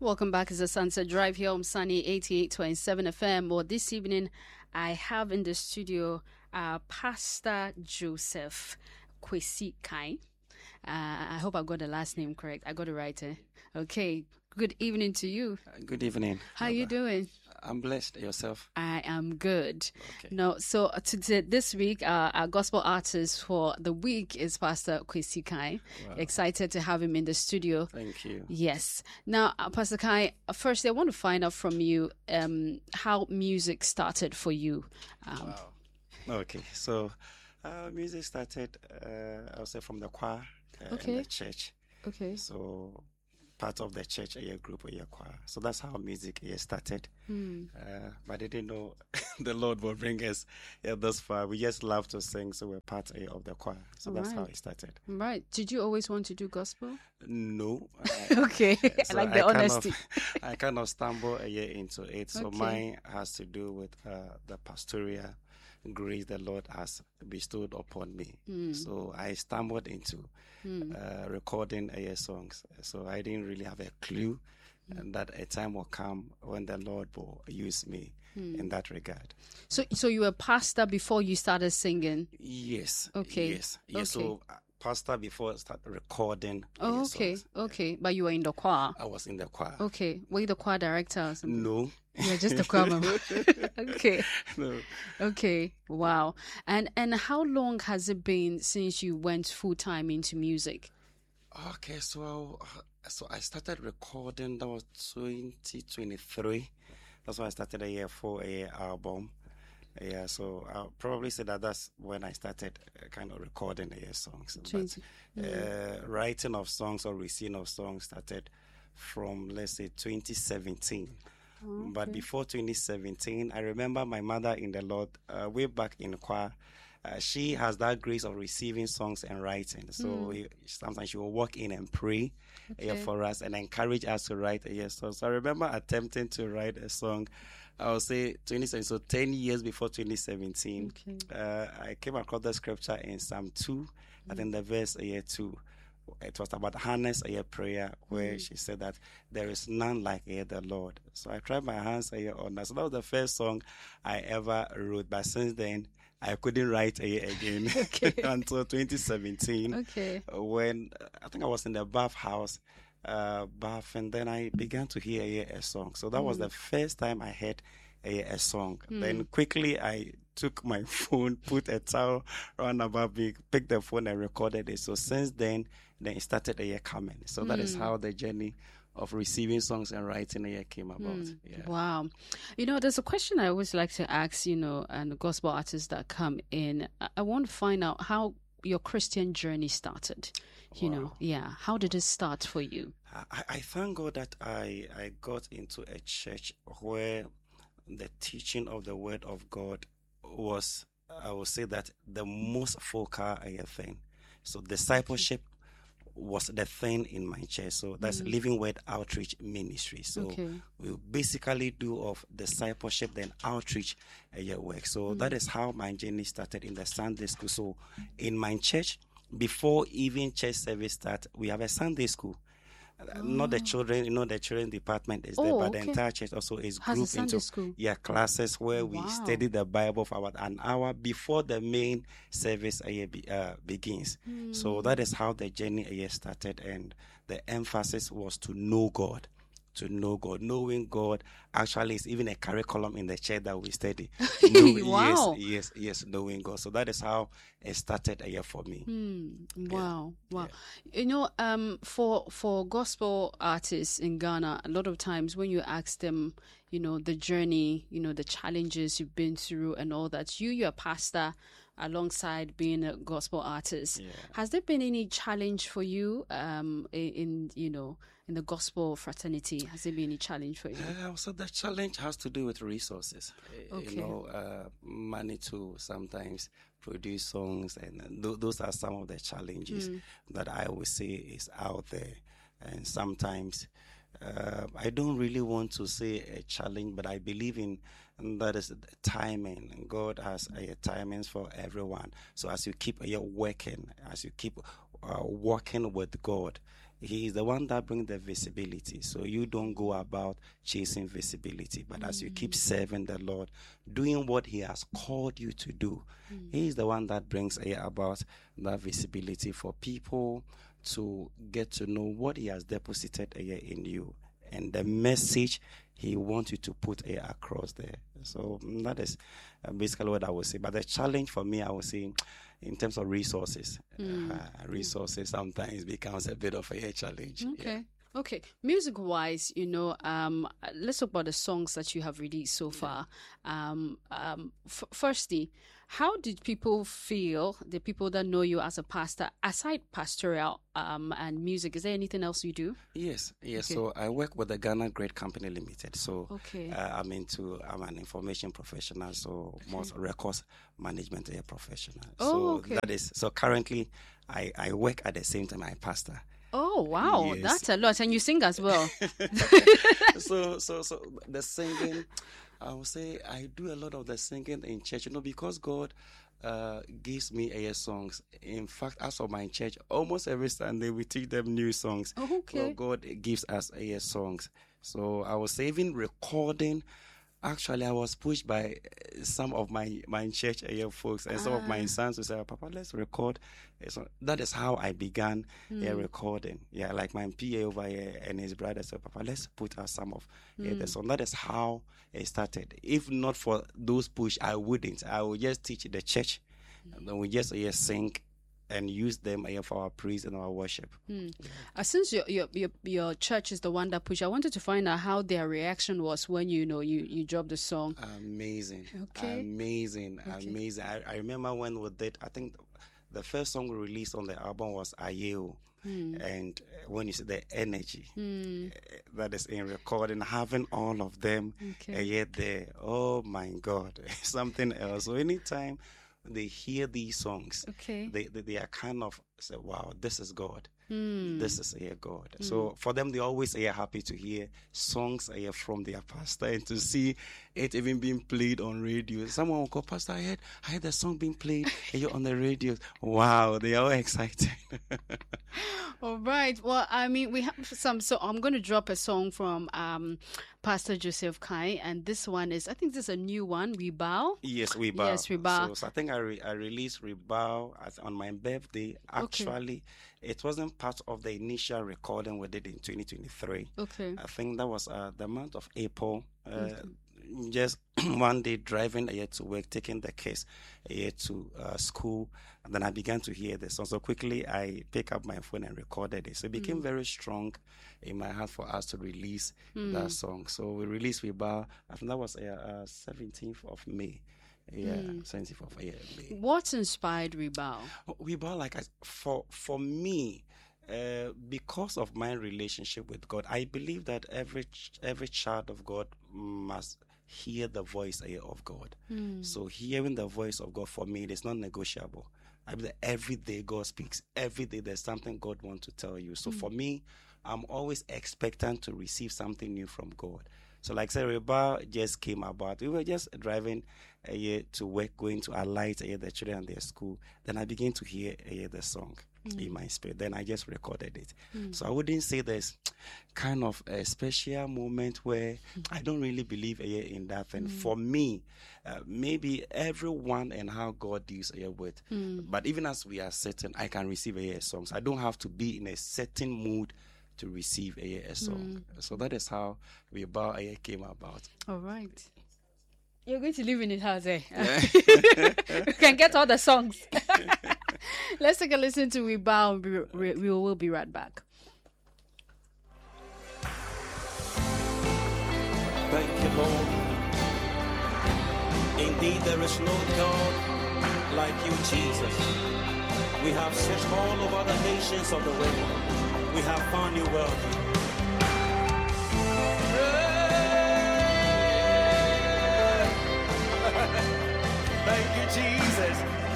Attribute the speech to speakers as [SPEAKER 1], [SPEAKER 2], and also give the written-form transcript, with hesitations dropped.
[SPEAKER 1] Welcome back. It's the Sunset Drive here on Sunny 88.7 FM. Well, this evening I have in the studio Pastor Joseph Kwesi Kai. I hope I got the last name correct. I got it right. Okay. Good evening to you.
[SPEAKER 2] Good evening.
[SPEAKER 1] How are you doing?
[SPEAKER 2] I'm blessed. Yourself?
[SPEAKER 1] I am good.
[SPEAKER 2] Okay.
[SPEAKER 1] No, so this week, our gospel artist for the week is Pastor Kwesi Kai.
[SPEAKER 2] Wow.
[SPEAKER 1] Excited to have him in the studio.
[SPEAKER 2] Thank you.
[SPEAKER 1] Yes. Now, Pastor Kai, first, I want to find out from you how music started for you.
[SPEAKER 2] Wow. Okay. So, music started, I would say, from the choir in the church.
[SPEAKER 1] Okay.
[SPEAKER 2] So, part of the church group choir. So that's how music started. But I didn't know the Lord would bring us thus far. We just love to sing, so we're part of the choir. So that's how it started.
[SPEAKER 1] Right. Did you always want to do gospel?
[SPEAKER 2] No.
[SPEAKER 1] Okay.
[SPEAKER 2] So
[SPEAKER 1] I like the honesty.
[SPEAKER 2] I kind of stumbled into it. So mine has to do with the pastoral grace the Lord has bestowed upon me. So I stumbled into recording songs. So I didn't really have a clue that a time will come when the Lord will use me in that regard.
[SPEAKER 1] So you were a pastor before you started singing?
[SPEAKER 2] Yes.
[SPEAKER 1] Okay.
[SPEAKER 2] Yes. Okay. So pastor before I started recording.
[SPEAKER 1] Oh, okay.
[SPEAKER 2] Songs.
[SPEAKER 1] Okay. But you were in the choir?
[SPEAKER 2] I was in the choir.
[SPEAKER 1] Okay. Were you the choir director or something?
[SPEAKER 2] No.
[SPEAKER 1] Yeah, just the choir member. Okay.
[SPEAKER 2] No.
[SPEAKER 1] Okay. Wow. And how long has it been since you went full time into music?
[SPEAKER 2] Okay, so I started recording. That was 2023. That's when I started a year for a album. Yeah, so I'll probably say that's when I started kind of recording songs. But writing of songs or receiving of songs started from, let's say, 2017. Okay. But before 2017, I remember my mother in the Lord, way back in choir, she has that grace of receiving songs and writing. So sometimes she will walk in and pray for us and encourage us to write songs. So I remember attempting to write a song, I would say 2017, so 10 years before 2017. Okay. I came across the scripture in Psalm 2, I think the verse 2. It was about Hannah's prayer where she said that there is none like the Lord. So I tried my hands on that. So that was the first song I ever wrote. But since then, I couldn't write again until 2017. Okay. When I think I was in the bath, and then I began to hear a song. So that was the first time I heard a song. Then quickly I took my phone, put a towel around above me, picked the phone and recorded it. So since then it started coming. So that is how the journey of receiving songs and writing came about. Yeah.
[SPEAKER 1] Wow. There's a question I always like to ask, and the gospel artists that come in. I want to find out how your Christian journey started. How did it start for you?
[SPEAKER 2] I thank God that I got into a church where the teaching of the word of God was, I would say, that the most focal thing. So discipleship was the thing in my church. So that's Living Word Outreach Ministry. So we basically do of discipleship, then outreach work. So that is how my journey started in the Sunday school. So in my church, before even church service start, we have a Sunday school. Not the children, the children department is there, but the entire church also is grouped into classes where we study the Bible for about an hour before the main service begins. So that is how the journey started, and the emphasis was to know God. To know God. Knowing God actually is even a curriculum in the church that we study.
[SPEAKER 1] Wow.
[SPEAKER 2] Yes, knowing God. So that is how it started for me.
[SPEAKER 1] Wow. For gospel artists in Ghana, a lot of times when you ask them, the journey, the challenges you've been through and all that, you're a pastor alongside being a gospel artist. Yeah. Has there been any challenge for you in the gospel fraternity? Has there been any challenge for you?
[SPEAKER 2] So the challenge has to do with resources. Money to sometimes produce songs, and those are some of the challenges that I would say is out there. And sometimes I don't really want to say a challenge, but I believe in that is timing. God has timings for everyone. So as you keep working, as you keep working with God, He is the one that brings the visibility. So you don't go about chasing visibility. But as you keep serving the Lord, doing what He has called you to do, He is the one that brings about that visibility for people to get to know what He has deposited in you and the message He wants you to put across there. So that is basically what I would say. But the challenge for me, I would say, in terms of resources, resources sometimes becomes a bit of a challenge.
[SPEAKER 1] Okay.
[SPEAKER 2] Yeah.
[SPEAKER 1] Okay, music-wise, let's talk about the songs that you have released so far. Firstly, how did people feel, the people that know you as a pastor, aside pastoral and music? Is there anything else you do?
[SPEAKER 2] Yes.
[SPEAKER 1] Okay.
[SPEAKER 2] So I work with the Ghana Great Company Limited. So
[SPEAKER 1] Okay.
[SPEAKER 2] I'm an information professional, so most records management professional.
[SPEAKER 1] Oh, okay.
[SPEAKER 2] That is, so currently I work at the same time I pastor.
[SPEAKER 1] Oh, wow.
[SPEAKER 2] Yes.
[SPEAKER 1] That's a lot. And you sing as well.
[SPEAKER 2] So the singing, I would say I do a lot of the singing in church, because God gives me songs. In fact, as for my church, almost every Sunday we teach them new songs.
[SPEAKER 1] Oh, okay.
[SPEAKER 2] So God gives us songs. So I was even recording. Actually, I was pushed by some of my church folks and some of my sons who said, "Papa, let's record." So that is how I began recording. Yeah, like my PA over here and his brother said, "Papa, let's put out some of the song." That is how it started. If not for those push, I wouldn't. I would just teach the church, and then we just sing and use them for our praise and our worship.
[SPEAKER 1] Since your church is the one that pushed, I wanted to find out how their reaction was when you dropped the song.
[SPEAKER 2] Amazing.
[SPEAKER 1] Okay.
[SPEAKER 2] Amazing. I remember when we did, I think the first song we released on the album was Ayeo. And when you see the energy that is in recording, having all of them yet there, oh my God, something else. So anytime they hear these songs, they are kind of say, wow, this is God. This is God. So for them, they always are happy to hear songs from their pastor and to see it even being played on radio. Someone will call, "Pastor, I heard the song being played on the radio." Wow, they are all excited.
[SPEAKER 1] All right. Well, I mean, we have some. So I'm going to drop a song from Pastor Joseph Kai, and this one is, I think this is a new one, Rebel.
[SPEAKER 2] Yes, Rebel.
[SPEAKER 1] Yes, Rebel.
[SPEAKER 2] So I think I released Rebel on my birthday. Actually, it wasn't part of the initial recording we did in 2023.
[SPEAKER 1] Okay.
[SPEAKER 2] I think that was the month of April. Just one day driving to work, taking the kids to school, and then I began to hear this song. So quickly I picked up my phone and recorded it. So it became very strong in my heart for us to release that song. So we released Rebel. I think that was 17th of May. Yeah, 17th of May.
[SPEAKER 1] What inspired Rebel?
[SPEAKER 2] Rebel, for me, because of my relationship with God, I believe that every child of God must hear the voice of God. So hearing the voice of God, for me, it is not negotiable. I believe every day God speaks. Every day there's something God wants to tell you. So for me, I'm always expectant to receive something new from God. So like I said, Rebel just came about. We were just driving to work, going to alight the children at their school. Then I began to hear the song in my spirit. Then I just recorded it. So I wouldn't say there's kind of a special moment where I don't really believe in that thing. For me, maybe everyone and how God deals with. But even as we are certain, I can receive songs. I don't have to be in a certain mood to receive a song. So that is how Rebel came about.
[SPEAKER 1] All right. You're going to live in his house, eh? You can get all the songs. Let's take a listen to Rebel. We will be right back.
[SPEAKER 3] Thank you, Lord. Indeed, there is no God like you, Jesus. We have searched all over the nations of the world. We have found you worthy. Thank you, Jesus.